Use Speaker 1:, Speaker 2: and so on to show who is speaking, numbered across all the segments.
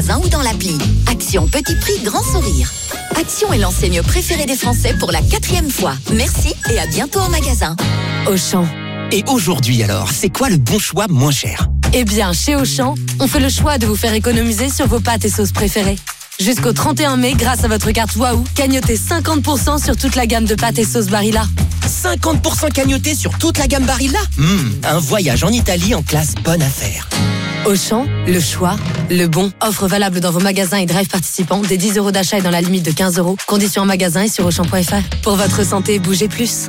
Speaker 1: ou dans l'appli. Action petit prix, grand sourire. Action est l'enseigne préférée des Français pour la 4e fois. Merci et à bientôt en magasin.
Speaker 2: Auchan.
Speaker 3: Et aujourd'hui alors, c'est quoi le bon choix moins cher ?
Speaker 2: Eh bien, chez Auchan, on fait le choix de vous faire économiser sur vos pâtes et sauces préférées. Jusqu'au 31 mai, grâce à votre carte Waouh, cagnotez 50% sur toute la gamme de pâtes et sauces Barilla.
Speaker 3: 50% cagnoté sur toute la gamme Barilla ? Un voyage en Italie en classe bonne affaire.
Speaker 2: Auchan, le choix, le bon. Offre valable dans vos magasins et drive participants dès 10 € d'achat et dans la limite de 15 €. Conditions en magasin et sur Auchan.fr. Pour votre santé, bougez plus.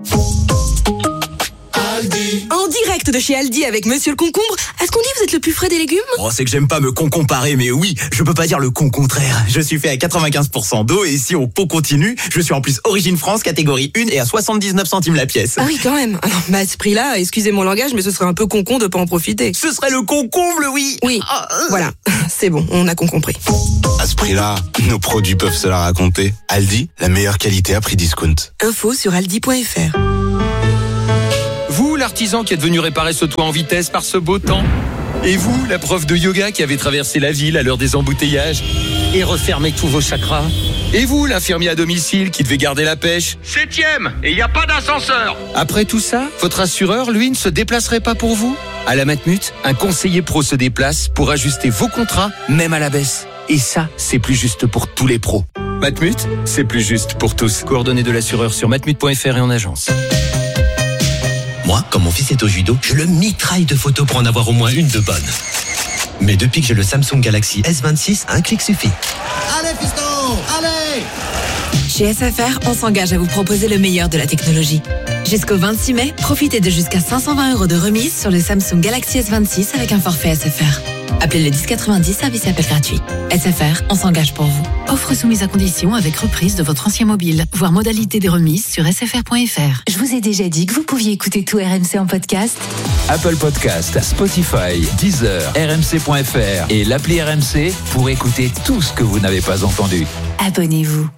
Speaker 4: En direct de chez Aldi avec Monsieur le Concombre. Est-ce qu'on dit vous êtes le plus frais des légumes ?
Speaker 5: Oh, c'est que j'aime pas me comparer, mais oui, je peux pas dire le contraire. Je suis fait à 95% d'eau et si on continue, je suis en plus Origine France, catégorie 1 et à 79 centimes la pièce.
Speaker 4: Ah oui, quand même. À ce prix-là, excusez mon langage, mais ce serait un peu concon de pas en profiter.
Speaker 5: Ce serait le concombre, oui.
Speaker 4: Oui, voilà. C'est bon, on a compris.
Speaker 6: À ce prix-là, nos produits peuvent se la raconter. Aldi, la meilleure qualité à prix discount.
Speaker 4: Info sur aldi.fr.
Speaker 7: Vous, l'artisan qui est venu réparer ce toit en vitesse par ce beau temps. Et vous, la prof de yoga qui avait traversé la ville à l'heure des embouteillages et refermé tous vos chakras. Et vous, l'infirmier à domicile qui devait garder la pêche.
Speaker 8: 7e, et il n'y a pas d'ascenseur.
Speaker 7: Après tout ça, votre assureur, lui, ne se déplacerait pas pour vous ? À la Matmut, un conseiller pro se déplace pour ajuster vos contrats, même à la baisse. Et ça, c'est plus juste pour tous les pros. Matmut, c'est plus juste pour tous. Coordonnées de l'assureur sur matmut.fr et en agence.
Speaker 3: Moi, quand mon fils est au judo, je le mitraille de photos pour en avoir au moins une de bonne. Mais depuis que j'ai le Samsung Galaxy S26, un clic suffit.
Speaker 9: Allez fiston, allez!
Speaker 10: Chez SFR, on s'engage à vous proposer le meilleur de la technologie. Jusqu'au 26 mai, profitez de jusqu'à 520 € de remise sur le Samsung Galaxy S26 avec un forfait SFR. Appelez le 1090, service appel gratuit. SFR, on s'engage pour vous.
Speaker 11: Offre soumise à condition avec reprise de votre ancien mobile. Voir modalité des remises sur sfr.fr.
Speaker 12: Je vous ai déjà dit que vous pouviez écouter tout RMC en podcast.
Speaker 13: Apple Podcast, Spotify, Deezer, RMC.fr et l'appli RMC pour écouter tout ce que vous n'avez pas entendu.
Speaker 12: Abonnez-vous.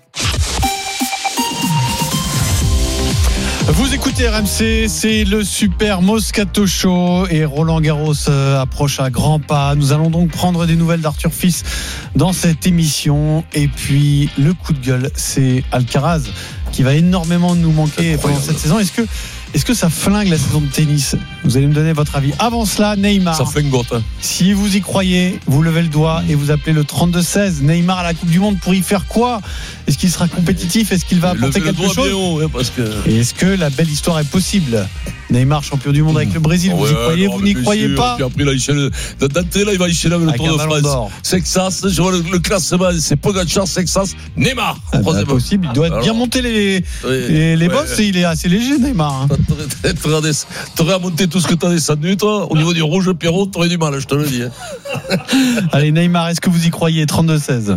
Speaker 14: Vous écoutez RMC, c'est le Super Moscato Show et Roland Garros approche à grands pas. Nous allons donc prendre des nouvelles d'Arthur Fils dans cette émission. Et puis le coup de gueule, c'est Alcaraz qui va énormément nous manquer pendant cette saison. Est-ce que ça flingue la saison de tennis ? Vous allez me donner votre avis. Avant cela, Neymar.
Speaker 15: Ça flingue gros.
Speaker 14: Si vous y croyez, vous levez le doigt et vous appelez le 32-16. Neymar à la Coupe du Monde pour y faire quoi ? Est-ce qu'il sera compétitif ? Est-ce qu'il va apporter quelque chose ? Et est-ce que la belle histoire est possible ? Neymar, champion du monde avec le Brésil, vous y croyez ? Vous n'y croyez pas ?
Speaker 15: Puis après, d'entrée, il va enchaîner avec le Tour de France. Texas, je vois le classement, c'est Pogacar, Texas, Neymar.
Speaker 14: C'est possible, il doit bien monter les bosses et il est assez léger, Neymar.
Speaker 15: T'aurais à monter tout ce que t'as descendu, toi. Au niveau du rouge, Pierrot, t'aurais du mal, je te le dis.
Speaker 14: Allez, Neymar, est-ce que vous y croyez ? 32-16.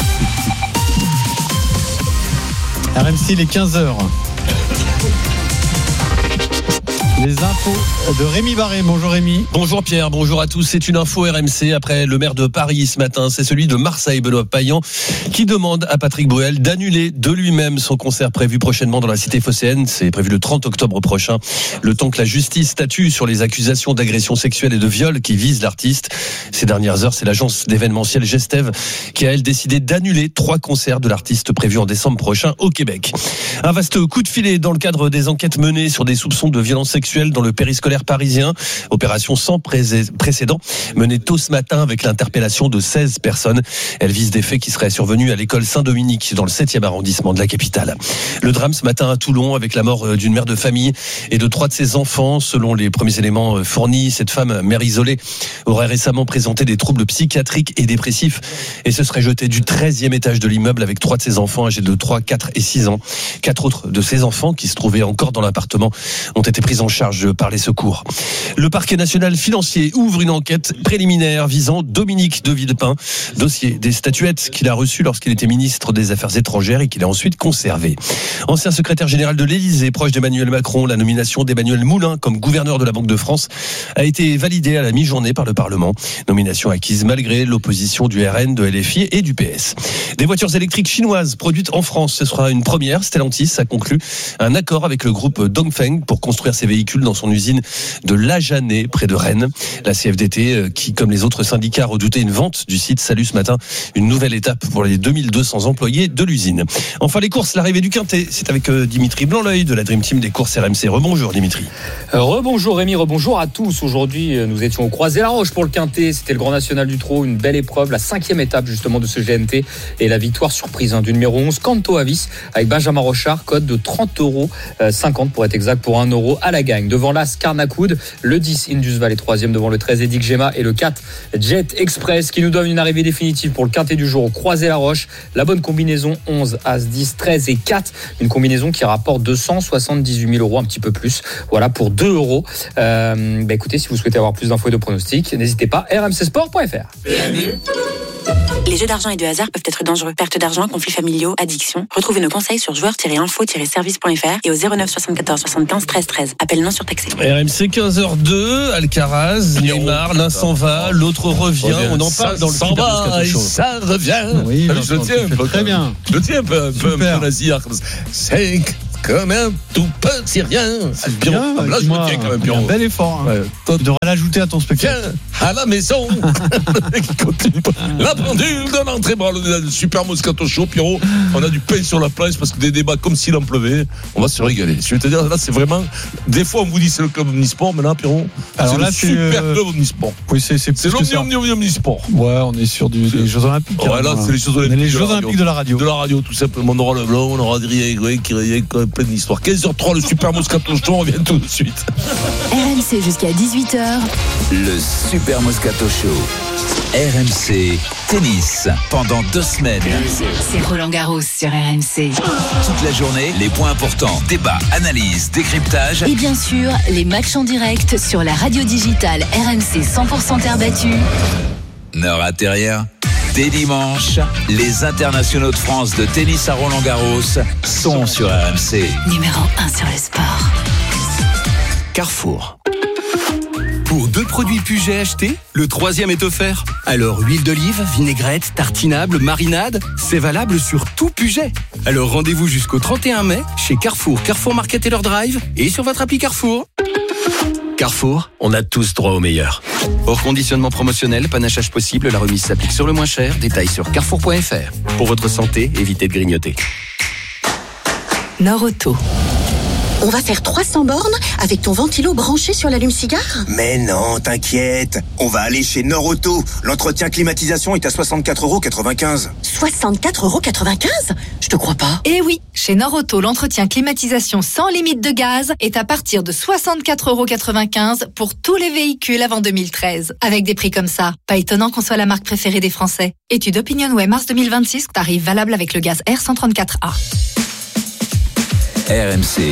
Speaker 14: RMC, il est 15h. Les infos de Rémi Barré. Bonjour Rémi.
Speaker 16: Bonjour Pierre, bonjour à tous. C'est une info RMC après le maire de Paris ce matin. C'est celui de Marseille, Benoît Payan, qui demande à Patrick Bruel d'annuler de lui-même son concert prévu prochainement dans la cité phocéenne. C'est prévu le 30 octobre prochain. Le temps que la justice statue sur les accusations d'agression sexuelle et de viol qui visent l'artiste. Ces dernières heures, c'est l'agence d'événementiel Gestev qui a, elle, décidé d'annuler 3 concerts de l'artiste prévus en décembre prochain au Québec. Un vaste coup de filet dans le cadre des enquêtes menées sur des soupçons de violence sexuelle dans le périscolaire parisien. Opération sans précédent menée tôt ce matin avec l'interpellation de 16 personnes. Elle vise des faits qui seraient survenus à l'école Saint-Dominique dans le 7e arrondissement de la capitale. Le drame ce matin à Toulon avec la mort d'une mère de famille et de 3 de ses enfants. Selon les premiers éléments fournis, cette femme, mère isolée, aurait récemment présenté des troubles psychiatriques et dépressifs et se serait jetée du 13e étage de l'immeuble avec 3 de ses enfants âgés de 3, 4 et 6 ans. 4 autres de ses enfants qui se trouvaient encore dans l'appartement ont été pris en charge par les secours. Le parquet national financier ouvre une enquête préliminaire visant Dominique de Villepin, dossier des statuettes qu'il a reçues lorsqu'il était ministre des Affaires étrangères et qu'il a ensuite conservé. Ancien secrétaire général de l'Élysée, proche d'Emmanuel Macron, la nomination d'Emmanuel Moulin comme gouverneur de la Banque de France a été validée à la mi-journée par le Parlement. Nomination acquise malgré l'opposition du RN, de LFI et du PS. Des voitures électriques chinoises produites en France, ce sera une première. Stellantis a conclu un accord avec le groupe Dongfeng pour construire ses véhicules dans son usine de Lajanais, près de Rennes. La CFDT, qui, comme les autres syndicats, redoutait une vente du site, salue ce matin une nouvelle étape pour les 2200 employés de l'usine. Enfin, les courses, l'arrivée du Quintet, c'est avec Dimitri Blanc-L'œil de la Dream Team des courses RMC. Rebonjour Dimitri.
Speaker 17: Rebonjour Rémi, rebonjour à tous. Aujourd'hui, nous étions au Croisé-la-Roche pour le Quintet. C'était le Grand National du Trot, une belle épreuve, la 5e étape justement de ce GNT et la victoire surprise du numéro 11, Canto Avis, avec Benjamin Rochard, cote de 30,50€ pour être exact, pour 1€ à la gagne. Devant l'As Carnacoud, le 10 Indus Valley 3e devant le 13 Edic Gemma et le 4 Jet Express qui nous donne une arrivée définitive pour le Quintet du jour au Croisé-la-Roche. La bonne combinaison 11, As 10, 13 et 4, une combinaison qui rapporte 278 000 €, un petit peu plus. Voilà pour 2€. Écoutez, si vous souhaitez avoir plus d'infos et de pronostics, n'hésitez pas, rmcsport.fr.
Speaker 18: Les jeux d'argent et de hasard peuvent être dangereux. Perte d'argent, conflits familiaux, addiction. Retrouvez nos conseils sur joueurs-info-service.fr et au 09 74 75 13 13. Appel non surtaxé.
Speaker 16: RMC 15h02, Alcaraz, Neymar, l'un s'en va, l'autre revient. On en parle dans le Super Moscato Show.
Speaker 15: Ça revient.
Speaker 14: Oui,
Speaker 15: je le tiens un peu.
Speaker 14: Très bien.
Speaker 15: Je le tiens un peu nasillard comme ça. C'est comme un tout petit rien.
Speaker 14: C'est bien.
Speaker 15: Là, je me tiens quand même, Pierrot.
Speaker 14: Un bel effort. Hein. Ouais. Tu devrais l'ajouter à ton spectacle.
Speaker 15: Tiens, à la maison. La pendule de l'entrée. Le Super Moscato Show, Pierrot. On a du pain sur la place parce que des débats comme s'il en pleuvait. On va se régaler. Je vais te dire, là, c'est vraiment. Des fois, on vous dit c'est le club Omnisport, mais là, Pierrot, c'est le super club Omnisport.
Speaker 14: Oui, c'est
Speaker 15: l'Omnisport.
Speaker 14: Ouais, on est sur des Jeux Olympiques.
Speaker 15: Ouais, là, c'est les Jeux Olympiques.
Speaker 14: Les Jeux Olympiques de la radio.
Speaker 15: De la radio, tout simplement. On aura le blanc, on aura Adrien qui riait plein d'histoires. 15h03, le Super Moscato Show, on revient tout de suite.
Speaker 12: RMC jusqu'à 18h.
Speaker 13: Le Super Moscato Show. RMC Tennis pendant 2 semaines.
Speaker 12: C'est Roland Garros sur RMC.
Speaker 13: Toute la journée, les points importants, débats, analyses, décryptage.
Speaker 12: Et bien sûr, les matchs en direct sur la radio digitale RMC 100% terre battue.
Speaker 13: Ne ratez rien. Dès dimanche, les internationaux de France de tennis à Roland-Garros sont sur RMC.
Speaker 12: Numéro 1 sur le sport.
Speaker 19: Carrefour. Pour 2 produits Puget achetés, le 3e est offert. Alors huile d'olive, vinaigrette, tartinable, marinade, c'est valable sur tout Puget. Alors rendez-vous jusqu'au 31 mai chez Carrefour, Carrefour Market et leur Drive et sur votre appli Carrefour. Carrefour, on a tous droit au meilleur. Hors conditionnement promotionnel, panachage possible, la remise s'applique sur le moins cher. Détails sur carrefour.fr. Pour votre santé, évitez de grignoter.
Speaker 12: Nord-Auto.
Speaker 20: On va faire 300 bornes avec ton ventilo branché sur l'allume-cigare ?
Speaker 21: Mais non, t'inquiète. On va aller chez Nord-Auto. L'entretien climatisation est à 64,95 €.
Speaker 20: 64,95 €? Je te crois pas.
Speaker 22: Eh oui, chez Nord-Auto, l'entretien climatisation sans limite de gaz est à partir de 64,95 € pour tous les véhicules avant 2013. Avec des prix comme ça, pas étonnant qu'on soit la marque préférée des Français. Étude OpinionWay mars 2026, tarif valable avec le gaz R134A.
Speaker 13: RMC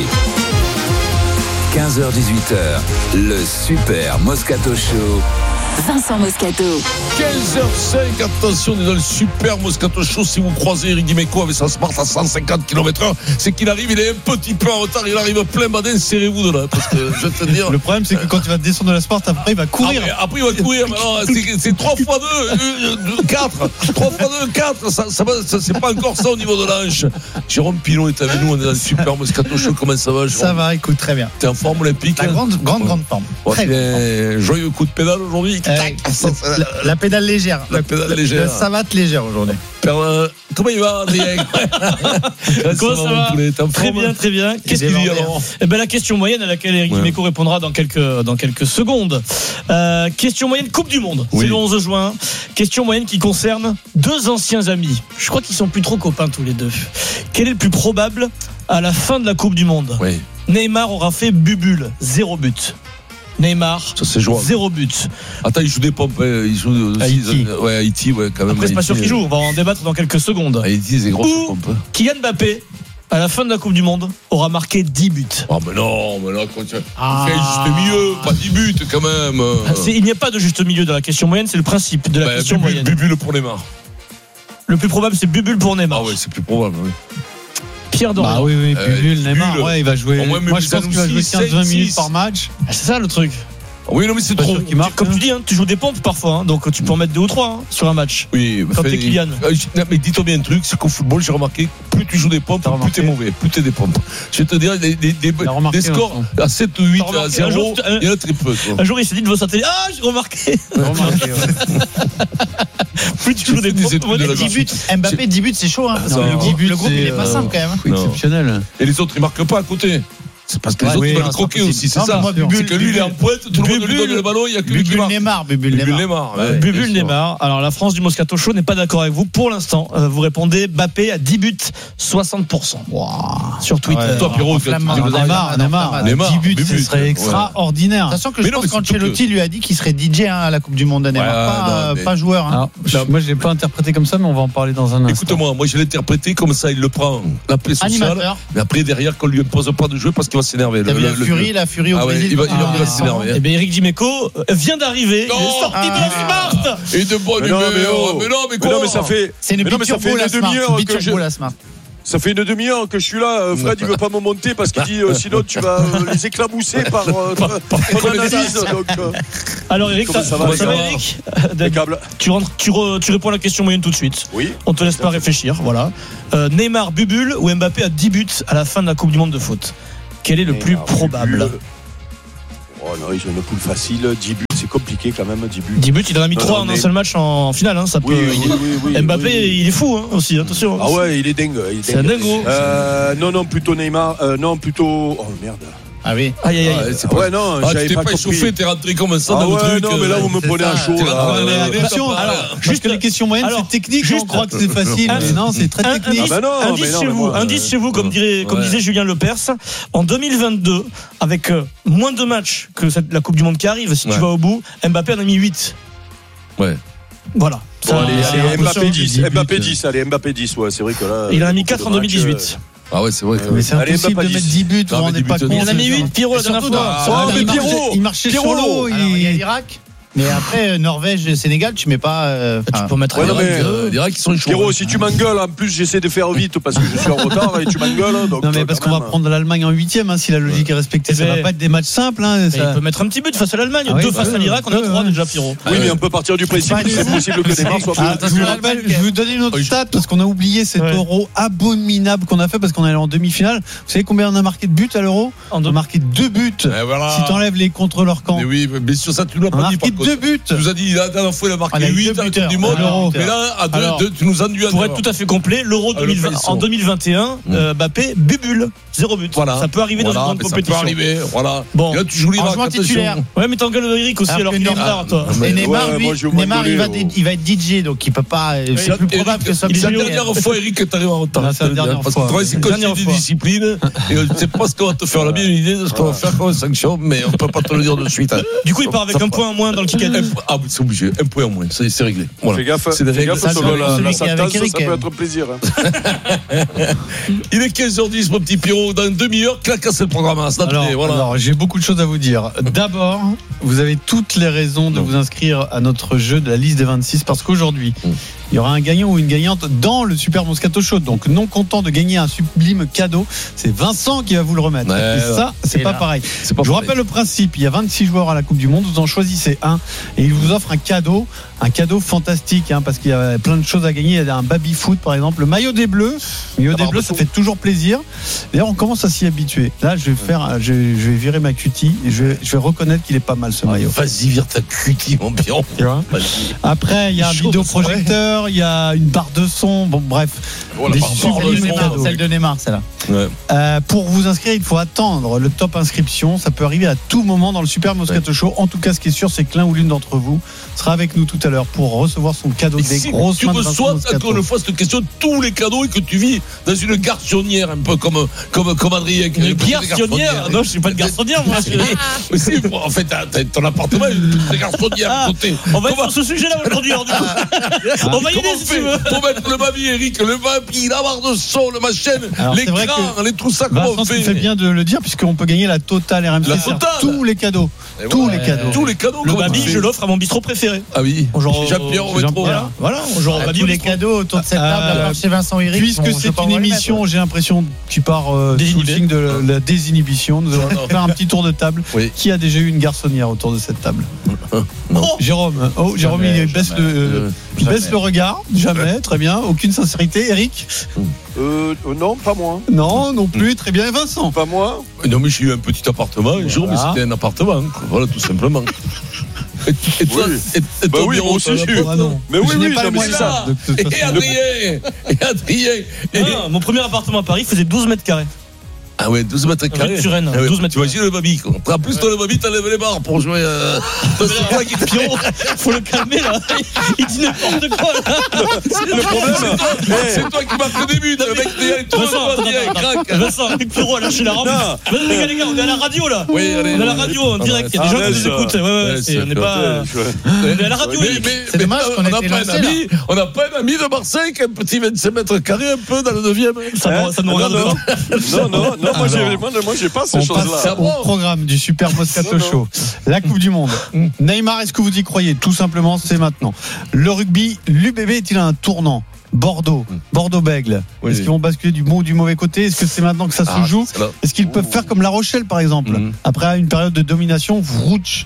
Speaker 13: 15h-18h, le Super Moscato Show.
Speaker 12: Vincent Moscato.
Speaker 15: 15h05, attention, on est dans le Super Moscato Show. Si vous croisez Eric Dimeco avec sa Smart à 150 km/h, c'est qu'il arrive, il est un petit peu en retard, il arrive plein badin, serrez-vous de là. Parce que je vais te dire.
Speaker 14: Le problème, c'est que quand il va descendre de la Smart, après, il va courir.
Speaker 15: Après, il va courir, mais alors, c'est 3 x 2, 4. 3 x 2, 4. Ça, c'est pas encore ça au niveau de l'hanche. Jérôme Pilon est avec nous, on est dans le Super Moscato Show. Comment ça va, Jérôme ?
Speaker 14: Ça va, écoute, très bien.
Speaker 15: T'es en forme olympique ?
Speaker 14: La grande forme.
Speaker 15: Très bien. Joyeux coup de pédale aujourd'hui.
Speaker 14: La pédale légère.
Speaker 15: La
Speaker 14: savate légère aujourd'hui.
Speaker 15: Comment il va, Adrien?
Speaker 23: Comment ça va? Très bien. Qu'est-ce qu'il dit alors? La question moyenne à laquelle Eric Dimeco répondra dans quelques secondes. Question moyenne Coupe du Monde. Oui. C'est le 11 juin. Question moyenne qui concerne 2 anciens amis. Je crois qu'ils sont plus trop copains tous les deux. Quel est le plus probable à la fin de la Coupe du Monde?
Speaker 15: Oui.
Speaker 23: Neymar aura fait bubule, 0 but. Neymar, 0 but.
Speaker 15: Attends, il joue des pompes, il joue
Speaker 23: Haïti.
Speaker 15: Haïti, quand même.
Speaker 23: Après, c'est pas sûr qu'il joue, on va en débattre dans quelques secondes.
Speaker 15: Haïti, c'est gros pompes.
Speaker 23: Kylian Mbappé, à la fin de la Coupe du Monde, aura marqué 10 buts.
Speaker 15: Ah, mais là, quand tu fais juste milieu, pas 10 buts quand même.
Speaker 23: Il n'y a pas de juste milieu dans la question moyenne, c'est le principe de la question moyenne.
Speaker 15: Bubule pour Neymar.
Speaker 23: Le plus probable, c'est bubule pour Neymar.
Speaker 15: Ah, ouais, c'est plus probable, oui.
Speaker 23: Pierre Dorian.
Speaker 14: Ah oui, Bubule, Neymar, il va jouer. Moi, je pense qu'il va jouer 15-20 minutes par match.
Speaker 23: C'est ça le truc.
Speaker 15: Oui, non, mais c'est trop.
Speaker 23: Comme tu dis, tu joues des pompes parfois, donc tu peux en mettre 2 ou 3 sur un match.
Speaker 15: Oui,
Speaker 23: quand t'es Kylian.
Speaker 15: Mais dis-toi bien un truc, c'est qu'au football, j'ai remarqué, plus tu joues des pompes, plus t'es mauvais, plus t'es des pompes. Je vais te dire, des scores à 7 ou 8 à 0, il y en a très peu.
Speaker 23: Un jour, il s'est dit devant sa télé, j'ai remarqué. Plus tu joues des pompes,
Speaker 1: 10 buts. Mbappé, 10 buts, c'est chaud. Le groupe, il est pas simple quand même.
Speaker 14: Exceptionnel.
Speaker 15: Et les autres, ils marquent pas à côté. C'est parce que les autres, ils veulent croquer aussi, c'est ça. C'est que lui, il est en pointe, tout le monde lui donne le ballon, il y a que lui qui marque.
Speaker 1: Bubule
Speaker 23: Neymar. Alors, la France du Moscato Show n'est pas d'accord avec vous. Pour l'instant, vous répondez Mbappé à 10 buts, 60%. Sur Twitter.
Speaker 15: Toi, Pierrot,
Speaker 14: Neymar, 10 buts, ce serait extraordinaire.
Speaker 1: Sachant que je pense qu'Ancelotti lui a dit qu'il serait DJ à la Coupe du Monde, Neymar, pas joueur.
Speaker 14: Moi, je l'ai pas interprété comme ça, mais on va en parler dans un instant.
Speaker 15: Écoute-moi, moi, je l'ai interprété comme ça, il le prend, la paix sociale. Mais après, derrière, qu'on lui impose pas de jouer parce qu'il va s'énerver.
Speaker 1: La furie au Brésil.
Speaker 15: Il va s'énerver.
Speaker 23: Et bien, Eric Dimeco vient d'arriver. Il est sorti de la Smart.
Speaker 15: Et de bonne humeur. Mais non, mais ça fait.
Speaker 1: C'est une biturbo la Smart.
Speaker 2: Ça fait une demi-heure que je suis là. Fred, il veut pas me monter parce qu'il dit sinon tu vas les éclabousser par ton analyse.
Speaker 23: Alors, Eric, ça va, Eric? Tu réponds à la question moyenne tout de suite.
Speaker 2: Oui.
Speaker 23: On te laisse pas réfléchir. Voilà. Neymar, Bubule ou Mbappé à 10 buts à la fin de la Coupe du Monde de foot? Quel est le plus probable?
Speaker 2: Oh non, ils ont une poule facile. 10 buts, c'est compliqué quand même. 10 buts.
Speaker 23: 10 buts, il en a mis 3 en un seul match en finale. Ça peut... Mbappé, il est fou aussi, attention.
Speaker 2: Ah ouais, il est dingue.
Speaker 23: C'est un dingo.
Speaker 2: Non, plutôt Neymar. Non, plutôt. Oh merde.
Speaker 1: Ah oui.
Speaker 23: Aïe.
Speaker 2: Ouais, non,
Speaker 15: j'avais pas échauffé, t'es rentré comme ça dans le truc.
Speaker 2: Non, mais là, vous me prenez à chaud.
Speaker 14: Attention, juste que les questions moyennes, c'est technique. On croit que c'est facile, mais non, c'est très technique.
Speaker 23: Indice chez vous, comme disait Julien Lepers. En 2022, avec moins de matchs que la Coupe du Monde qui arrive, si tu vas au bout, Mbappé en a mis 8.
Speaker 15: Ouais.
Speaker 23: Voilà.
Speaker 2: Allez, Mbappé 10, ouais, c'est vrai que là.
Speaker 23: Il en a mis 4 en 2018.
Speaker 15: Ah ouais, c'est vrai.
Speaker 14: Mais c'est impossible de mettre 10 buts, on n'est pas compte.
Speaker 23: Il en a mis 8, Pierrot, la dernière fois.
Speaker 14: Il marchait sur l'eau.
Speaker 1: Il y a l'Irak. Mais après, Norvège, Sénégal, tu mets pas.
Speaker 23: Tu peux mettre
Speaker 15: l'Irak, ils sont chauds.
Speaker 2: Pierrot, si tu m'engueules, en plus, j'essaie de faire vite parce que je suis en retard et tu m'engueules.
Speaker 14: Non, mais parce qu'on va prendre l'Allemagne en 8e, si la logique est respectée. Ça va pas être des matchs simples. Il
Speaker 23: peut mettre un petit but face à l'Allemagne. 2 face à l'Irak, on a 3 déjà, Pierrot.
Speaker 2: Oui, mais on peut partir du principe que c'est possible que Neymar soit
Speaker 14: plus. Je vais vous donner une autre stat parce qu'on a oublié cet euro abominable qu'on a fait parce qu'on est allé en demi-finale. Vous savez combien on a marqué de buts à l'euro? On a marqué 2 buts. Si t'enlèves les contre leur camp.
Speaker 15: Mais oui, mais sur ça, tu l'as pas dit.
Speaker 14: On a marqué 2 buts.
Speaker 15: La dernière fois, il a marqué 8 à la Coupe du Monde. Mais là, à 2, tu nous ennuies à 2.
Speaker 23: Pour être tout à fait complet, l'Euro en 2021, Mbappé, Bubule, 0 but.
Speaker 15: Voilà.
Speaker 23: Ça peut arriver dans une grande compétition.
Speaker 15: Ça peut arriver, voilà.
Speaker 23: Bon.
Speaker 15: Et là, tu joues l'Irak,
Speaker 1: titulaire.
Speaker 23: Ouais, mais t'engueules Eric aussi, alors qu'il est en retard, toi.
Speaker 1: Et Neymar, il va être DJ, donc il peut pas. C'est plus probable que ça.
Speaker 15: C'est la dernière fois, Eric, que t'arrives en retard.
Speaker 14: C'est la dernière fois.
Speaker 15: Parce que c'est comme des disciplines. Et je ne sais pas ce qu'on va te faire. On a bien une idée de ce qu'on va faire comme sanction, mais on peut pas te le dire de suite.
Speaker 23: Du coup, il part avec un point en moins dans le kick-out.
Speaker 15: Ah oui, c'est obligé. Un point en moins. C'est réglé. Voilà.
Speaker 2: Fais gaffe,
Speaker 15: c'est des règles.
Speaker 2: Selon la sentence, ça peut être un plaisir.
Speaker 15: Il est 15h10, mon petit Pierrot. Dans une demi-heure, clacasse le programme.
Speaker 14: Alors, j'ai beaucoup de choses à vous dire. D'abord, vous avez toutes les raisons de vous inscrire à notre jeu de la liste des 26 parce qu'aujourd'hui, il y aura un gagnant ou une gagnante dans le Super Moscato Show. Donc, non content de gagner un sublime cadeau, c'est Vincent qui va vous le remettre. Et ça, c'est pas pareil. Je vous rappelle le principe. Il y a 26 joueurs à la Coupe du Monde. Vous en choisissez un et il vous offre un cadeau fantastique, parce qu'il y a plein de choses à gagner. Il y a un baby-foot, par exemple. Le maillot des Bleus. Ça fait toujours plaisir. D'ailleurs, on commence à s'y habituer. Là, je vais virer ma cutie et je vais reconnaître qu'il est pas mal, ce maillot.
Speaker 15: Vas-y, vire ta cutie, mon pion.
Speaker 14: Après, il y a un vidéoprojecteur, il y a une barre de son. Bon, bref.
Speaker 1: Celle de Neymar, celle-là.
Speaker 14: Pour vous inscrire, il faut attendre le top inscription. Ça peut arriver à tout moment dans le Super Moscato Show. En tout cas, ce qui est sûr, c'est que l'un ou l'une d'entre vous sera avec nous tout à l'heure pour recevoir son cadeau des grosses mains de Vincent Moscato.
Speaker 15: Tu reçois encore une fois cette question, tous les cadeaux et que tu vis dans une garçonnière, un peu comme Adrien.
Speaker 23: Une garçonnière? Non, je suis pas une garçonnière, moi.
Speaker 15: Mais si, en fait, ton appartement est une garçonnière à côté.
Speaker 23: On va être sur ce sujet-là aujourd'hui. On Mayonnaise, si tu veux.
Speaker 15: Pour mettre le babi, Eric, le babi, la barre de son, le machin, l'écran, tout ça, comment on fait?
Speaker 14: Tu fais bien de le dire, puisqu'on peut gagner la totale RMC.
Speaker 15: La totale.
Speaker 14: Tous les cadeaux. Tous les cadeaux.
Speaker 23: Le babi, je l'offre à mon bistrot préféré.
Speaker 15: Ah oui.
Speaker 23: Jean-Pierre au métro. Voilà, genre
Speaker 1: tous les cadeaux autour de cette table, chez Vincent Eric.
Speaker 14: Puisque c'est une émission, j'ai l'impression qui part sous le signe de la désinhibition. Nous allons faire un petit tour de table. Qui a déjà eu une garçonnière autour de cette table? Jérôme. Jérôme, il baisse le regard. Jamais. Très bien. Aucune sincérité. Eric?
Speaker 2: Non, pas moi.
Speaker 14: Non plus. Très bien. Et Vincent?
Speaker 2: Pas moi.
Speaker 15: Non, mais j'ai eu un petit appartement. Jérôme, mais c'était un appartement. Voilà, tout simplement. Et toi,
Speaker 2: oui, moi aussi, j'ai eu.
Speaker 14: Mais oui,
Speaker 2: c'est ça.
Speaker 15: Et Adrien.
Speaker 23: Mon premier appartement à Paris faisait 12 mètres carrés.
Speaker 15: Ah ouais, 12 mètres carrés.
Speaker 23: 12 mètres.
Speaker 15: Tu imagines le babi, quoi. En plus, toi, le babi, t'enlèves les barres pour jouer. C'est toi qui te
Speaker 23: Pierrot, faut le calmer, là. Il dit n'importe quoi, là.
Speaker 15: Le problème, c'est toi qui marques le début. Le mec, il tourne le craque.
Speaker 23: Vincent, Pierrot a lâché la rampe. Les gars, on est à la radio, là.
Speaker 15: Oui, allez.
Speaker 23: On est à la radio, en direct. Il y a des gens qui nous écoutent. Ouais, on n'est pas. On est à la radio,
Speaker 1: c'est dommage qu'on ait été
Speaker 15: lancé. On n'a pas un ami de Marseille qui a un petit 25 mètres carrés un peu dans le 9e.
Speaker 23: Ça nous regarde pas.
Speaker 2: Non, moi j'ai pas ces choses-là.
Speaker 14: On passe au programme du Super Moscato Show. La Coupe du Monde. Neymar, est-ce que vous y croyez? Tout simplement, c'est maintenant. Le rugby, l'UBB est-il un tournant? Bordeaux-Bègles. Est-ce qu'ils vont basculer du bon ou du mauvais côté? Est-ce que c'est maintenant que ça se joue? Est-ce qu'ils peuvent faire comme La Rochelle, par exemple? Après une période de domination, Vrouch,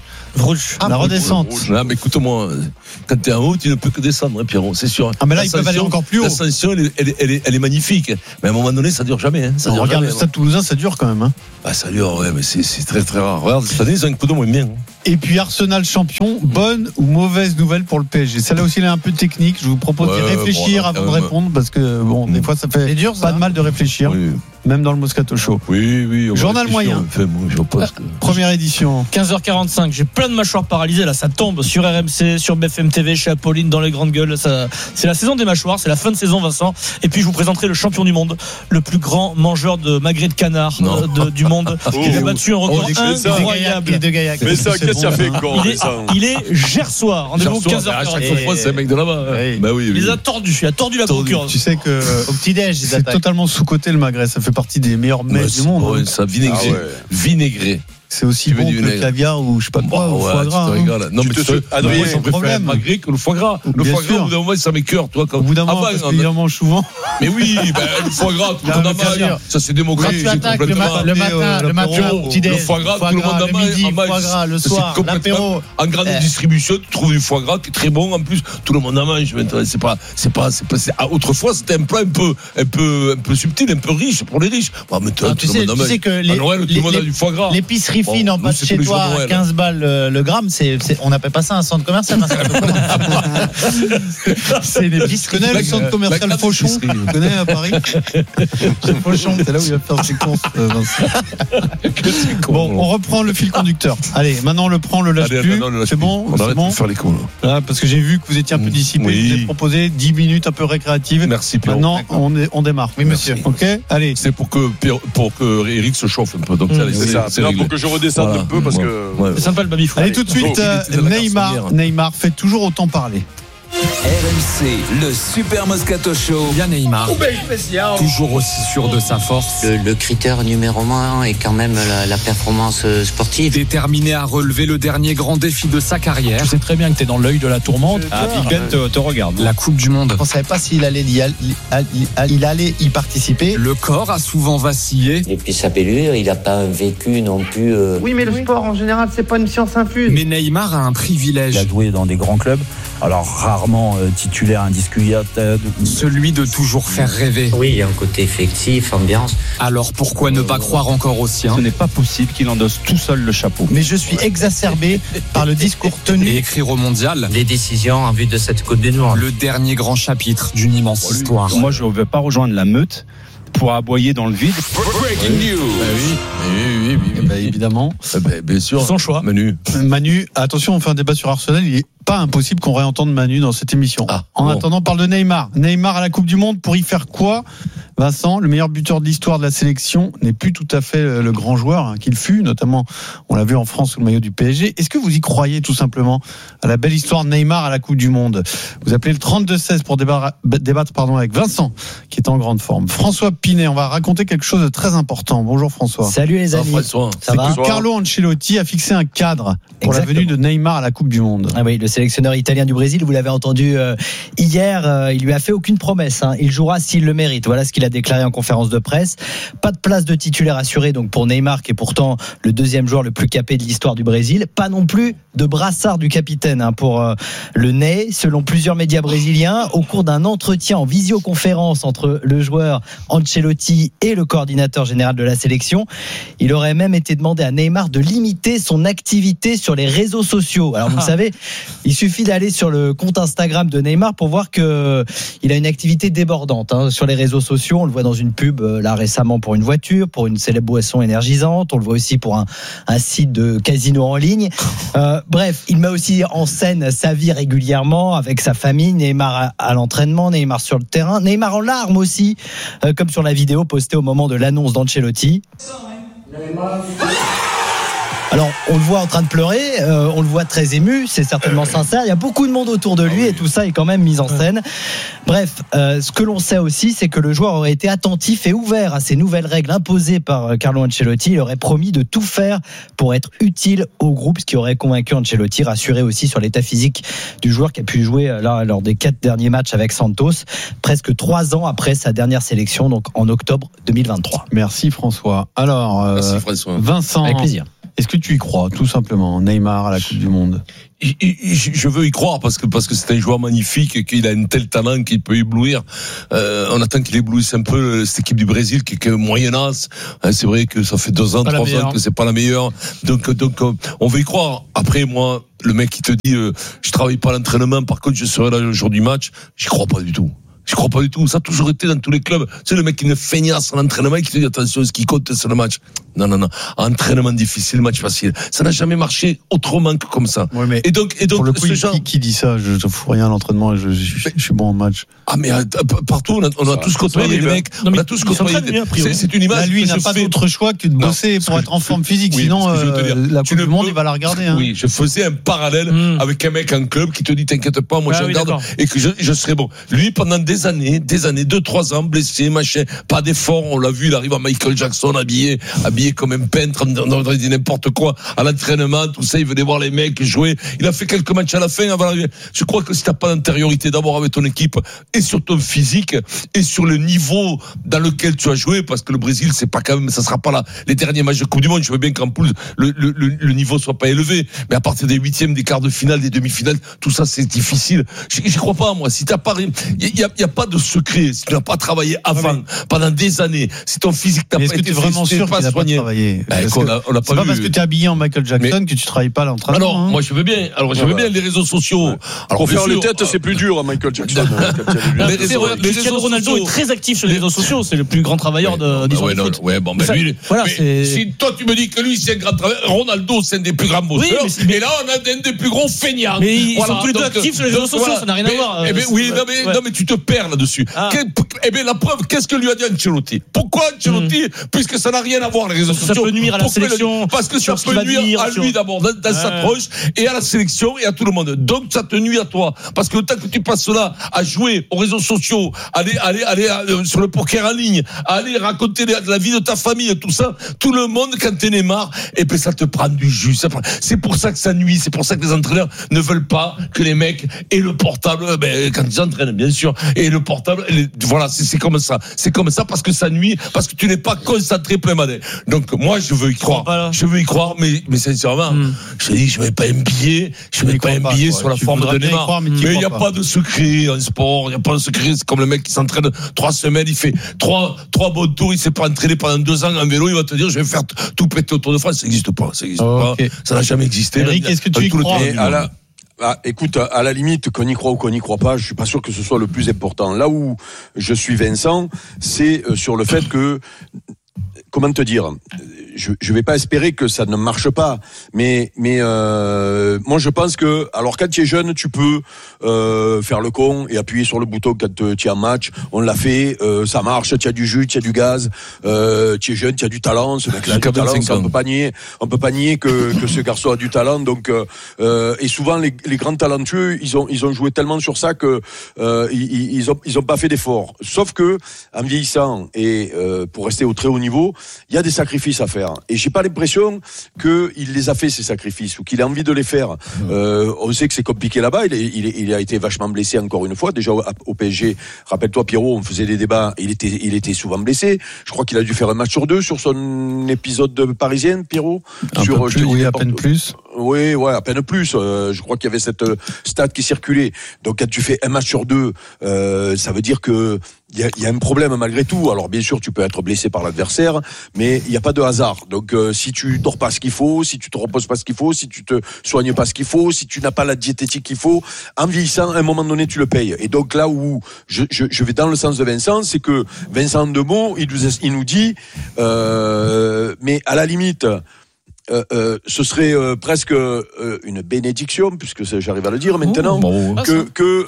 Speaker 14: la redescente.
Speaker 15: Non, mais écoute-moi, quand t'es en haut, tu ne peux que descendre, Pierrot, c'est sûr.
Speaker 14: Ah, mais là, ils peuvent aller encore plus haut.
Speaker 15: L'ascension, elle est magnifique. Mais à un moment donné, ça dure jamais.
Speaker 14: Regarde, le Stade Toulousain, ça dure quand même.
Speaker 15: Ça dure, ouais, mais c'est très très rare. Regarde, cette année, ils ont un coup de moins bien.
Speaker 14: Et puis Arsenal champion, bonne ou mauvaise nouvelle pour le PSG? Celle-là aussi, elle est un peu technique. Je vous propose d'y réfléchir avant de répondre, parce que des fois, ça fait pas de mal de réfléchir. Même dans le Moscato Show.
Speaker 15: Oui.
Speaker 14: Journal moyen. Première édition.
Speaker 23: 15h45. J'ai plein de mâchoires paralysées. Là, ça tombe sur RMC, sur BFM TV, chez Apolline, dans les grandes gueules. C'est la saison des mâchoires. C'est la fin de saison, Vincent. Et puis, je vous présenterai le champion du monde, le plus grand mangeur de magret de canard du monde. Il a battu un record incroyable.
Speaker 2: Mais ça, qu'est-ce que ça fait encore?
Speaker 23: Il est gersoir. Rendez-vous 15h45.
Speaker 15: À chaque fois, c'est un mec de là-bas.
Speaker 23: Il les a tordus. Il a tordu la concurrence.
Speaker 14: Tu sais que
Speaker 1: au petit-déj,
Speaker 14: c'est totalement sous-coté le magret. Ça fait partie des meilleurs mets du monde.
Speaker 15: Ça vinaigré.
Speaker 14: C'est aussi bon que le caviar ou je sais pas quoi, ou foie gras.
Speaker 15: Non, mais Adrien, on préfère le magret que le foie gras. Le foie gras, au bout d'un moment, ça m'écœure, toi.
Speaker 14: Au bout d'un moment, parce qu'il en mange souvent.
Speaker 15: Mais oui, le foie gras, tout le monde en mange. Ça, c'est démocratique.
Speaker 1: Quand tu attaques le matin,
Speaker 15: le foie gras, tout le monde en mange.
Speaker 1: Le foie gras, le soir, l'apéro.
Speaker 15: En grande distribution, tu trouves du foie gras qui est très bon. En plus, tout le monde en mange. Autrefois, c'était un plat un peu subtil, un peu riche pour les riches. Maintenant, tout le monde en mange.
Speaker 1: Tu sais que tout le monde a du foie gras. L'épicerie fine en passe chez toi à 15 balles le gramme, on n'appelle pas ça un centre commercial. C'est des épiceries.
Speaker 14: Tu connais le centre commercial Fauchon? Tu connais à Paris? Fauchon, c'est là où il va faire ses courses. Bon, on reprend le fil conducteur. Allez, maintenant on le prend, le lâche plus. C'est bon?
Speaker 15: On arrête de faire les cons.
Speaker 14: Parce que j'ai vu que vous étiez un peu dissipé. Je vous ai proposé 10 minutes un peu récréatives.
Speaker 15: Merci Pierrot.
Speaker 14: Maintenant, on démarre.
Speaker 1: Oui, monsieur.
Speaker 14: Ok, allez.
Speaker 15: C'est pour que Eric se chauffe un peu. Donc
Speaker 2: c'est ça. Pour que je redescende un peu parce que
Speaker 23: c'est sympa le baby-foot.
Speaker 14: Allez, tout de suite, Neymar fait toujours autant parler.
Speaker 13: RMC, le Super Moscato Show. Bien Neymar. Toujours aussi sûr de sa force.
Speaker 4: Le critère numéro 1 est quand même la performance sportive.
Speaker 13: Déterminé à relever le dernier grand défi de sa carrière.
Speaker 23: Tu sais très bien que tu es dans l'œil de la tourmente.
Speaker 13: Big Ben te regarde. La Coupe du Monde.
Speaker 1: On ne savait pas s'il allait y participer.
Speaker 13: Le corps a souvent vacillé.
Speaker 4: Et puis sa pelure, il n'a pas vécu non plus.
Speaker 5: Oui, mais le sport en général, c'est pas une science infuse.
Speaker 13: Mais Neymar a un privilège.
Speaker 6: Il a joué dans des grands clubs. Alors rarement titulaire indiscutable.
Speaker 13: Celui de toujours faire rêver.
Speaker 4: Oui, il y a un côté effectif, ambiance.
Speaker 13: Alors pourquoi ne pas croire encore au sien?
Speaker 6: Ce n'est pas possible qu'il endosse tout seul le chapeau.
Speaker 1: Mais je suis exacerbé par le discours tenu.
Speaker 13: Et écrire au mondial
Speaker 4: les décisions en vue de cette Coupe du Monde.
Speaker 13: Le dernier grand chapitre d'une immense histoire.
Speaker 6: Moi, je ne veux pas rejoindre la meute pour aboyer dans le vide.
Speaker 15: Breaking news.
Speaker 14: Oui, évidemment.
Speaker 15: Bien sûr.
Speaker 23: Son choix.
Speaker 15: Manu,
Speaker 14: attention, on fait un débat sur Arsenal. Il n'est pas impossible qu'on réentende Manu dans cette émission. En attendant, on parle de Neymar. Neymar à la Coupe du Monde, pour y faire quoi? Vincent, le meilleur buteur de l'histoire de la sélection n'est plus tout à fait le grand joueur qu'il fut, notamment on l'a vu en France sous le maillot du PSG. Est-ce que vous y croyez tout simplement à la belle histoire de Neymar à la Coupe du Monde? Vous appelez le 32-16 pour débattre avec Vincent qui est en grande forme. François Pinet, on va raconter quelque chose de très important. Bonjour François.
Speaker 3: Salut les amis.
Speaker 14: Ça va? Carlo Ancelotti a fixé un cadre pour la venue de Neymar à la Coupe du Monde.
Speaker 3: Ah oui, le sélectionneur italien du Brésil, vous l'avez entendu hier, il lui a fait aucune promesse. Il jouera s'il le mérite. Voilà ce qu'il a déclaré en conférence de presse. Pas de place de titulaire assurée donc pour Neymar, qui est pourtant le deuxième joueur le plus capé de l'histoire du Brésil. Pas non plus de brassard du capitaine pour le Ney. Selon plusieurs médias brésiliens, au cours d'un entretien en visioconférence entre le joueur Ancelotti et le coordinateur général de la sélection, il aurait même été demandé à Neymar de limiter son activité sur les réseaux sociaux. Alors vous savez, il suffit d'aller sur le compte Instagram de Neymar pour voir que il a une activité débordante sur les réseaux sociaux. On le voit dans une pub là récemment pour une voiture, pour une célèbre boisson énergisante. On le voit aussi pour un site de casino en ligne. Bref, il met aussi en scène sa vie régulièrement avec sa famille. Neymar à l'entraînement, Neymar sur le terrain, Neymar en larmes aussi, comme sur la vidéo postée au moment de l'annonce d'Ancelotti. Alors, on le voit en train de pleurer, on le voit très ému, c'est certainement sincère. Il y a beaucoup de monde autour de lui et tout ça est quand même mis en scène. Bref, ce que l'on sait aussi, c'est que le joueur aurait été attentif et ouvert à ces nouvelles règles imposées par Carlo Ancelotti. Il aurait promis de tout faire pour être utile au groupe, ce qui aurait convaincu Ancelotti, rassuré aussi sur l'état physique du joueur qui a pu jouer là lors des 4 derniers matchs avec Santos, presque 3 ans après sa dernière sélection, donc en octobre 2023.
Speaker 14: Merci François. Alors,
Speaker 15: merci François.
Speaker 14: Vincent.
Speaker 3: Avec plaisir.
Speaker 14: Est-ce que tu y crois, tout simplement, Neymar à la Coupe du Monde?
Speaker 15: Je veux y croire parce que c'est un joueur magnifique et qu'il a un tel talent qu'il peut éblouir. On attend qu'il éblouisse un peu cette équipe du Brésil qui est moyennasse. C'est vrai que ça fait 2 ans, 3 ans que c'est pas la meilleure. Donc on veut y croire. Après moi, le mec qui te dit je travaille pas à l'entraînement, par contre je serai là le jour du match, j'y crois pas du tout. Je crois pas du tout. Ça a toujours été dans tous les clubs. Tu sais, le mec qui ne feignasse en entraînement et qui te dit attention, ce qui compte, c'est le match. Non. Entraînement difficile, match facile. Ça n'a jamais marché autrement que comme ça.
Speaker 14: Ouais, mais
Speaker 15: et donc,
Speaker 14: pour le coup, qui dit ça? Je ne fous rien à l'entraînement, je suis bon en match.
Speaker 15: Ah, mais partout, on a tous côtoyé les mecs. On a tous côtoyé. C'est une image.
Speaker 14: Là, lui, il n'a pas d'autre choix que de bosser pour être en forme physique. Sinon, la Coupe du Monde, il va la regarder.
Speaker 15: Oui, je faisais un parallèle avec un mec en club qui te dit t'inquiète pas, moi je regarde et que je serai bon. Lui, pendant des années, 2-3 ans, blessé, machin, pas d'effort, on l'a vu, il arrive à Michael Jackson habillé comme un peintre, on dit n'importe quoi, à l'entraînement, tout ça, il venait voir les mecs jouer, il a fait quelques matchs à la fin avant d'arriver. Je crois que si t'as pas d'antériorité d'abord avec ton équipe, et sur ton physique, et sur le niveau dans lequel tu as joué, parce que le Brésil, c'est pas quand même, ça sera pas là, les derniers matchs de Coupe du Monde, je veux bien qu'en poule, le niveau soit pas élevé, mais à partir des 8e, des quarts de finale, des demi-finales, tout ça, c'est difficile. J'y crois pas, moi, si t'as pas, il y a pas de secret, si tu n'as pas travaillé avant, pendant des années, si ton physique n'a pas été
Speaker 14: vraiment sûr qu'il n'a pas travaillé.
Speaker 15: On l'a pas
Speaker 14: c'est pas parce que tu es habillé en Michael Jackson que tu travailles pas à l'entraînement.
Speaker 15: Alors, moi je veux bien. Alors je veux bien les réseaux sociaux. Alors
Speaker 2: pour faire les têtes, c'est plus dur à Michael Jackson.
Speaker 23: Cristiano Ronaldo est très actif sur les réseaux sociaux, c'est le plus grand travailleur d'histoire du foot.
Speaker 15: Ouais, bon, ben lui. Si toi tu me dis que lui c'est un grand travailleur, Ronaldo c'est un des plus grands bosseurs. Et là on a un des plus gros feignants.
Speaker 23: Mais ils sont tous les deux actifs sur les réseaux sociaux, ça n'a rien à voir.
Speaker 15: Oui, non mais tu te perds là-dessus. Eh bien, la preuve, qu'est-ce que lui a dit Ancelotti? Pourquoi Ancelotti? Puisque ça n'a rien à voir, les réseaux sociaux.
Speaker 23: Ça peut nuire à la sélection.
Speaker 15: Parce que ça peut nuire à lui d'abord, dans sa proche, et à la sélection, et à tout le monde. Donc, ça te nuit à toi. Parce que le temps que tu passes là, à jouer aux réseaux sociaux, aller sur le poker en ligne, aller raconter la vie de ta famille, tout ça, tout le monde, quand t'es Neymar, et ben, ça te prend du jus. C'est pour ça que ça nuit. C'est pour ça que les entraîneurs ne veulent pas que les mecs aient le portable, quand ils entraînent, bien sûr, et le portable, voilà, c'est comme ça. C'est comme ça parce que ça nuit, parce que tu n'es pas concentré plein madé. Donc, moi, je veux y croire. Je veux y croire, mais sincèrement, je dis, je mets pas un billet sur la forme de Neymar. Mais il n'y a pas de secret en sport, il n'y a pas de secret. C'est comme le mec qui s'entraîne 3 semaines, il fait 3 bons tours, il s'est pas entraîné pendant 2 ans en vélo, il va te dire, je vais faire tout péter autour de France. Ça n'existe pas. Ça n'a jamais existé.
Speaker 14: Eric, est-ce que tu y crois?
Speaker 2: Écoute, à la limite, qu'on y croit ou qu'on n'y croit pas, je suis pas sûr que ce soit le plus important. Là où je suis Vincent, c'est sur le fait que, comment te dire, je vais pas espérer que ça ne marche pas, mais moi je pense que alors quand tu es jeune, tu peux faire le con et appuyer sur le bouton quand tu es en match. On l'a fait, ça marche. Tu as du jus, tu as du gaz. Tu es jeune, tu as du talent. Ce mec-là a du talent. Ça, on peut pas nier que ce garçon a du talent. Donc et souvent les grands talentueux, ils ont joué tellement sur ça que ils ont pas fait d'efforts. Sauf que en vieillissant et pour rester au très haut niveau, il y a des sacrifices à faire. Et j'ai pas l'impression qu'il les a fait, ces sacrifices, ou qu'il a envie de les faire. On sait que c'est compliqué là-bas. Il a été vachement blessé encore une fois. Déjà au PSG, rappelle-toi Pierrot, on faisait des débats. Il était souvent blessé. Je crois qu'il a dû faire un match sur 2 sur son épisode de Parisienne, Pierrot.
Speaker 14: À peine plus.
Speaker 2: Oui, à peine plus. Je crois qu'il y avait cette stat qui circulait. Donc quand tu fais un match sur 2, ça veut dire que il y a un problème malgré tout. Alors bien sûr, tu peux être blessé par l'adversaire, mais il n'y a pas de hasard. Donc si tu dors pas ce qu'il faut, si tu te reposes pas ce qu'il faut, si tu te soignes pas ce qu'il faut, si tu n'as pas la diététique qu'il faut, en vieillissant, à un moment donné, tu le payes. Et donc là où je vais dans le sens de Vincent, c'est que Vincent Demeaux, il nous dit, mais à la limite, ce serait presque une bénédiction, puisque j'arrive à le dire maintenant, que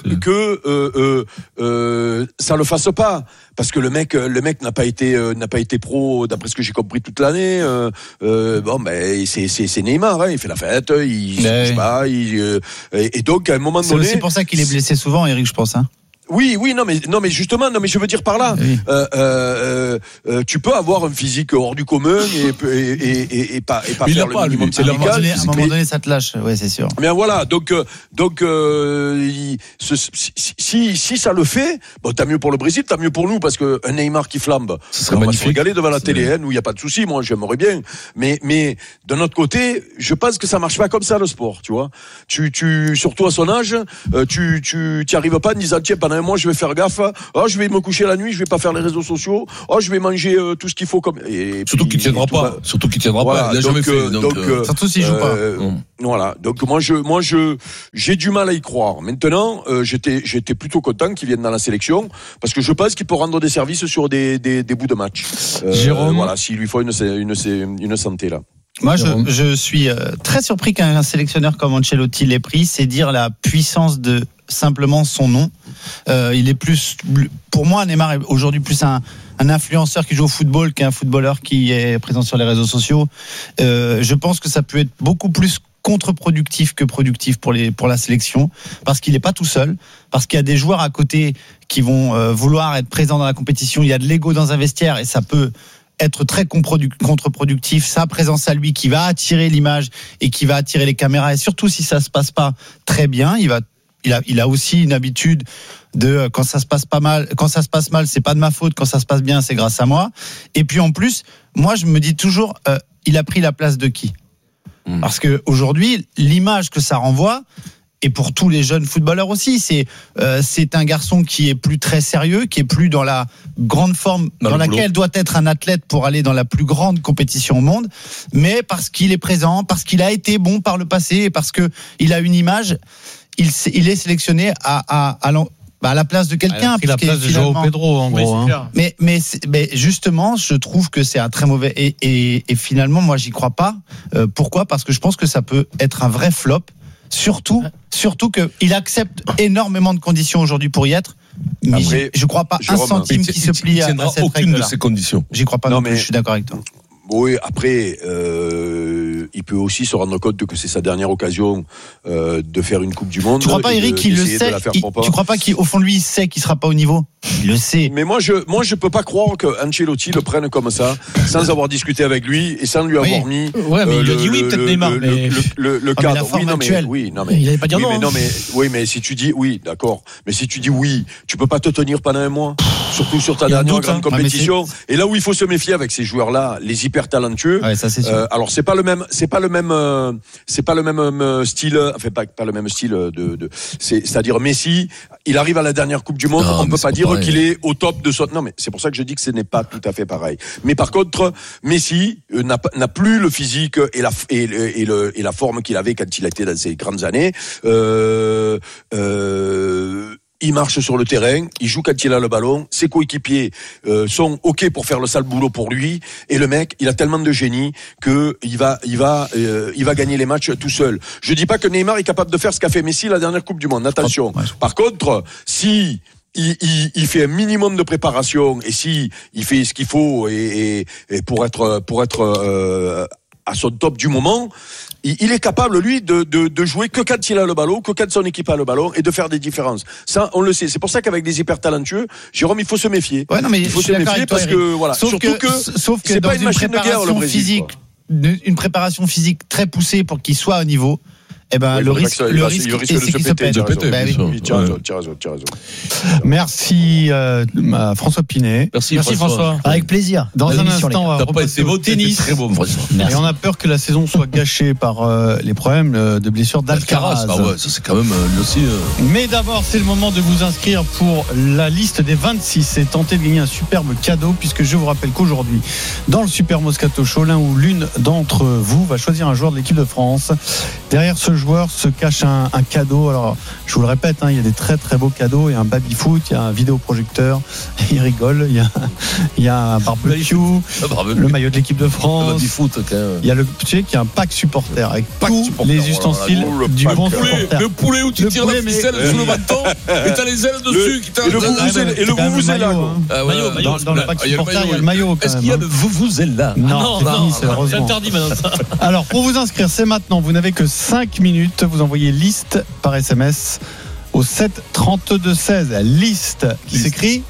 Speaker 2: ça le fasse pas, parce que le mec n'a pas été pro, d'après ce que j'ai compris, toute l'année. C'est Neymar, hein, il fait la fête, il se bouge pas, et donc à un moment donné,
Speaker 1: c'est pour ça qu'il est blessé souvent, Eric, je pense. Hein.
Speaker 2: Oui, non mais justement, je veux dire par là, tu peux avoir un physique hors du commun et pas faire le minimum syndical.
Speaker 1: À un moment donné, ça te lâche, ouais, c'est sûr.
Speaker 2: Mais voilà, donc si ça le fait, bon, tant mieux pour le Brésil, tant mieux pour nous, parce que un Neymar qui flambe, on va se régaler devant la télé, où il y a pas de souci. Moi, j'aimerais bien, mais d'un autre côté, je pense que ça marche pas comme ça le sport, tu vois. Tu surtout à son âge, tu arrives pas en disant tiens, pendant un mois je vais faire gaffe, je vais me coucher la nuit, je vais pas faire les réseaux sociaux, je vais manger tout ce qu'il faut comme. Et
Speaker 15: surtout qu'il tiendra pas. Surtout qu'il tiendra pas. Il a jamais fait. Donc
Speaker 1: surtout s'il joue pas.
Speaker 2: Voilà. Donc moi j'ai du mal à y croire. Maintenant, j'étais plutôt content qu'il vienne dans la sélection, parce que je pense qu'il peut rendre des services sur des bouts de match.
Speaker 14: Jérôme.
Speaker 2: Voilà, s'il lui faut une santé là.
Speaker 1: Moi, je suis très surpris qu'un sélectionneur comme Ancelotti l'ait pris. C'est dire la puissance de simplement son nom. Il est plus, pour moi, Neymar est aujourd'hui plus un influenceur qui joue au football qu'un footballeur qui est présent sur les réseaux sociaux. Je pense que ça peut être beaucoup plus contre-productif que productif pour la sélection, parce qu'il n'est pas tout seul, parce qu'il y a des joueurs à côté qui vont vouloir être présents dans la compétition. Il y a de l'ego dans un vestiaire et ça peut être très contre-productif, sa présence à lui qui va attirer l'image et qui va attirer les caméras, et surtout si ça se passe pas très bien, il a aussi une habitude de quand ça se passe mal, c'est pas de ma faute, quand ça se passe bien, c'est grâce à moi. Et puis en plus, moi je me dis toujours, il a pris la place de qui ? Parce que aujourd'hui, l'image que ça renvoie, et pour tous les jeunes footballeurs aussi, c'est un garçon qui est plus très sérieux, qui est plus dans la grande forme dans laquelle doit être un athlète pour aller dans la plus grande compétition au monde, mais parce qu'il est présent, parce qu'il a été bon par le passé, et parce que il a une image, il est sélectionné à la place de quelqu'un.
Speaker 14: Il a pris la place de João Pedro, en gros. Hein.
Speaker 1: Mais justement, je trouve que c'est un très mauvais. Et finalement, moi, j'y crois pas. Pourquoi ? Parce que je pense que ça peut être un vrai flop. Surtout qu'il accepte énormément de conditions aujourd'hui pour y être. Mais après, je ne crois pas un centime qui se plie à cette règle-là.
Speaker 15: Aucune de ces conditions.
Speaker 1: J'y crois pas non plus, je suis d'accord avec toi.
Speaker 2: Oui, après, il peut aussi se rendre compte que c'est sa dernière occasion de faire une Coupe du Monde.
Speaker 1: Tu crois pas, Eric, qu'il le sait ? Tu crois pas qu'au fond de lui, il sait qu'il sera pas au niveau ? Il le sait.
Speaker 2: Mais moi, je peux pas croire que Ancelotti le prenne comme ça, sans avoir discuté avec lui et sans lui avoir mis.
Speaker 23: Ouais, mais il a dit oui, peut-être Neymar.
Speaker 2: Le cadre.
Speaker 23: Oui, non, mais il n'avait pas dit non.
Speaker 2: Oui, mais si tu dis oui, d'accord. Mais si tu dis oui, tu peux pas te tenir pendant un mois, surtout sur ta dernière grande compétition. Et là où il faut se méfier avec ces joueurs-là, les hyper talentueux.
Speaker 1: Ouais, ça c'est sûr.
Speaker 2: Alors c'est pas le même style. Enfin pas le même style c'est-à-dire Messi. Il arrive à la dernière Coupe du Monde. On peut pas dire qu'il est au top de son. Non, mais c'est pour ça que je dis que ce n'est pas tout à fait pareil. Mais par contre, Messi n'a plus le physique et la forme qu'il avait quand il était dans ses grandes années. il marche sur le terrain, il joue quand il a le ballon, ses coéquipiers sont ok pour faire le sale boulot pour lui, et le mec, il a tellement de génie que il va gagner les matchs tout seul. Je dis pas que Neymar est capable de faire ce qu'a fait Messi la dernière Coupe du Monde. Attention. Par contre, si il fait un minimum de préparation et si il fait ce qu'il faut et pour être à son top du moment, il est capable lui de jouer que quand il a le ballon, que quand son équipe a le ballon et de faire des différences. Ça, on le sait. C'est pour ça qu'avec des hyper talentueux, Jérôme, il faut se méfier.
Speaker 1: Ouais, non, mais
Speaker 2: il faut se méfier parce que voilà.
Speaker 1: Sauf
Speaker 2: surtout que
Speaker 1: c'est
Speaker 2: pas une machine de guerre le Brésil.
Speaker 1: Physique, une préparation physique très poussée pour qu'il soit au niveau. Eh ben,
Speaker 2: oui,
Speaker 1: le risque
Speaker 2: de se péter. Tu as raison.
Speaker 14: Merci François Pinet.
Speaker 15: Merci François.
Speaker 3: Avec plaisir.
Speaker 14: Dans un instant, on va repasser au tennis.
Speaker 15: Très bon,
Speaker 14: et on a peur que la saison soit gâchée par les problèmes de blessure d'Alcaraz.
Speaker 15: Ah ouais, ça c'est quand même aussi.
Speaker 14: Mais d'abord, c'est le moment de vous inscrire pour la liste des 26 et tenter de gagner un superbe cadeau, puisque je vous rappelle qu'aujourd'hui, dans le Super Moscato Show, l'un ou l'une d'entre vous va choisir un joueur de l'équipe de France. Derrière ce joueur se cache un cadeau. Alors, je vous le répète, il y a des très très beaux cadeaux. Il y a un baby-foot, il y a un vidéoprojecteur, il rigole, il y a un barbecue, le maillot de l'équipe de France. Il y a qu'il y a un pack supporter avec tous les ustensiles du bon supporter.
Speaker 15: Le poulet où tu tires la ficelle sous le bâton et t'as les ailes dessus.
Speaker 2: Et le vuvuzela.
Speaker 14: Dans le pack supporter, il y a le maillot.
Speaker 15: Est-ce qu'il y a le vuvuzela?
Speaker 14: Non, c'est interdit maintenant. Alors, pour vous inscrire, c'est maintenant. Vous n'avez que 5 minutes. Vous envoyez liste par SMS au 7 32 16. Liste qui s'écrit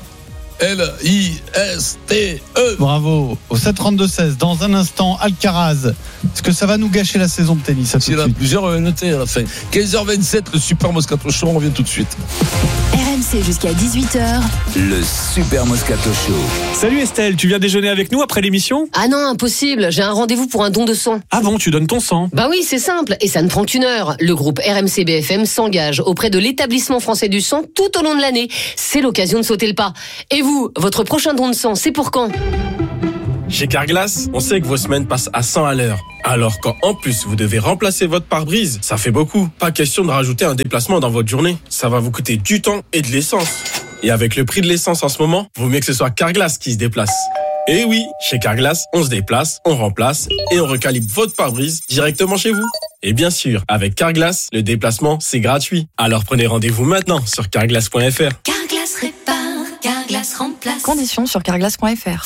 Speaker 15: L-I-S-T-E.
Speaker 14: Bravo. Au 7 32 16. Dans un instant, Alcaraz. Est-ce que ça va nous gâcher la saison de tennis?
Speaker 15: Il y en a plusieurs notés à la fin. 15h27, le Super Moscato Show. On revient tout de suite.
Speaker 12: RMC jusqu'à 18h.
Speaker 13: Le Super Moscato Show.
Speaker 7: Salut Estelle, tu viens déjeuner avec nous après l'émission?
Speaker 8: Ah non, impossible, j'ai un rendez-vous pour un don de sang.
Speaker 7: Ah bon, tu donnes ton sang?
Speaker 8: Bah oui, c'est simple, et ça ne prend qu'une heure. Le groupe RMC BFM s'engage auprès de l'établissement français du sang tout au long de l'année. C'est l'occasion de sauter le pas. Et vous, votre prochain don de sang, c'est pour quand?
Speaker 7: Chez Carglass, on sait que vos semaines passent à 100 à l'heure. Alors quand en plus vous devez remplacer votre pare-brise, ça fait beaucoup. Pas question de rajouter un déplacement dans votre journée. Ça va vous coûter du temps et de l'essence. Et avec le prix de l'essence en ce moment, vaut mieux que ce soit Carglass qui se déplace. Et oui, chez Carglass, on se déplace, on remplace et on recalibre votre pare-brise directement chez vous. Et bien sûr, avec Carglass, le déplacement, c'est gratuit. Alors prenez rendez-vous maintenant sur carglass.fr.
Speaker 12: Carglass répare, Carglass remplace.
Speaker 22: Conditions sur carglass.fr.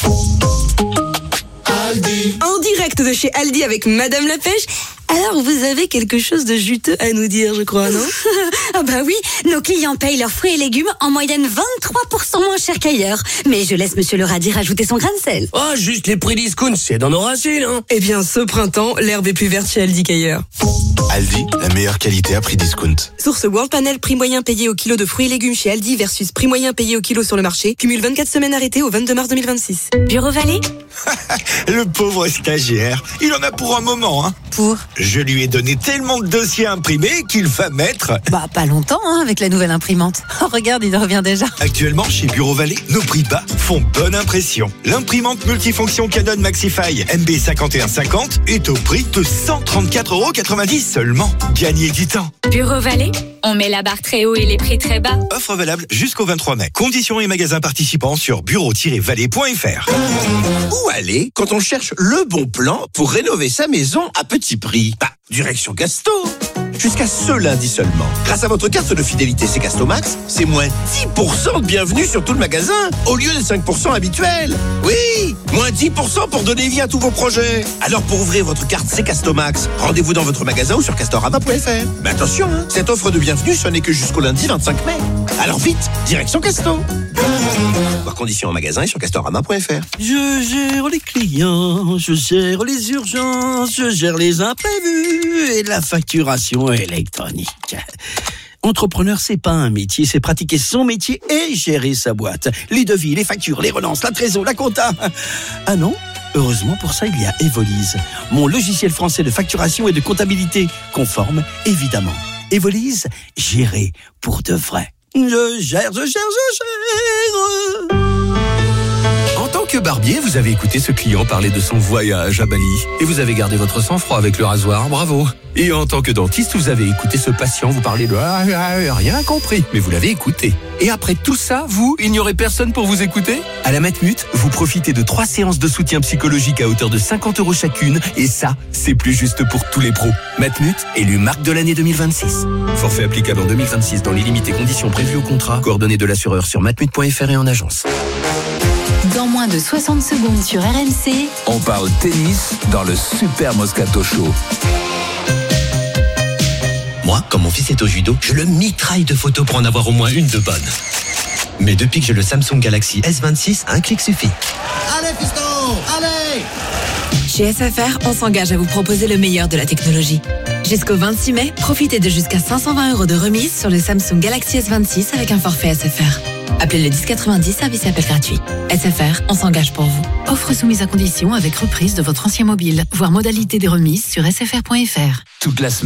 Speaker 9: En direct de chez Aldi avec Madame la Pêche. Alors, vous avez quelque chose de juteux à nous dire, je crois, non?
Speaker 24: Ah bah oui, nos clients payent leurs fruits et légumes en moyenne 23% moins cher qu'ailleurs. Mais je laisse Monsieur le radis rajouter son grain de sel.
Speaker 9: Oh, juste les prix discount, c'est dans nos racines, hein. Eh bien, ce printemps, l'herbe est plus verte chez Aldi qu'ailleurs.
Speaker 25: Aldi, la meilleure qualité à prix discount.
Speaker 9: Source World Panel, prix moyen payé au kilo de fruits et légumes chez Aldi versus prix moyen payé au kilo sur le marché. Cumule 24 semaines arrêtées au 22 mars 2026.
Speaker 24: Bureau Vallée.
Speaker 25: Le pauvre stagiaire, il en a pour un moment, hein.
Speaker 24: Pour?
Speaker 25: Je lui ai donné tellement de dossiers imprimés qu'il va mettre...
Speaker 24: Bah, pas longtemps, hein, avec la nouvelle imprimante. Oh, regarde, il revient déjà.
Speaker 25: Actuellement, chez Bureau Vallée, nos prix bas font bonne impression. L'imprimante multifonction Canon Maxify MB5150 est au prix de 134,90 € seulement. Gagnez du temps.
Speaker 24: Bureau Vallée, on met la barre très haut et les prix très bas.
Speaker 25: Offre valable jusqu'au 23 mai. Conditions et magasins participants sur bureau-vallée.fr.
Speaker 26: Où aller quand on cherche le bon plan pour rénover sa maison à petit prix? Bah, direction Casto. Jusqu'à ce lundi seulement. Grâce à votre carte de fidélité C'est Castomax, c'est moins 10% de bienvenue sur tout le magasin, au lieu des 5% habituels. Oui, moins 10% pour donner vie à tous vos projets. Alors pour ouvrir votre carte C'est Castomax, rendez-vous dans votre magasin ou sur castorama.fr. Mais attention, cette offre de bienvenue, ce n'est que jusqu'au lundi 25 mai. Alors vite, direction Casto. Voir conditions en magasin et sur castorama.fr.
Speaker 27: Je gère les clients, je gère les urgences, je gère les imprévus et la facturation électronique. Entrepreneur, c'est pas un métier, c'est pratiquer son métier et gérer sa boîte. Les devis, les factures, les relances, la trésor, la compta. Ah non? Heureusement, pour ça, il y a Evolise, mon logiciel français de facturation et de comptabilité, conforme, évidemment. Evolise, gérer pour de vrai. Je gère.
Speaker 26: En tant que
Speaker 10: barbier, vous avez écouté ce client parler de son voyage à Bali. Et vous avez gardé votre sang-froid avec le rasoir, bravo. Et en tant que dentiste, vous avez écouté ce patient vous parler de rien compris, mais vous l'avez écouté. Et après tout ça, il n'y aurait personne pour vous écouter? À la Matmut, vous profitez de 3 séances de soutien psychologique à hauteur de 50 € chacune, et ça, c'est plus juste pour tous les pros. Matmut, élu marque de l'année 2026. Forfait applicable en 2026 dans les limites et conditions prévues au contrat. Coordonnées de l'assureur sur matmut.fr et en agence.
Speaker 12: Dans moins de 60 secondes sur RMC,
Speaker 13: on parle tennis dans le Super Moscato Show.
Speaker 11: Moi, quand mon fils est au judo, je le mitraille de photos pour en avoir au moins une de bonne. Mais depuis que j'ai le Samsung Galaxy S26, un clic suffit.
Speaker 16: Allez, fiston, allez!
Speaker 9: Chez SFR, on s'engage à vous proposer le meilleur de la technologie. Jusqu'au 26 mai, profitez de jusqu'à 520 € de remise sur le Samsung Galaxy S26 avec un forfait SFR. Appelez le 1090, service appel gratuit. SFR, on s'engage pour vous.
Speaker 12: offre soumise à condition avec reprise de votre ancien mobile. Voir modalité des remises sur sfr.fr.
Speaker 13: Toute la semaine.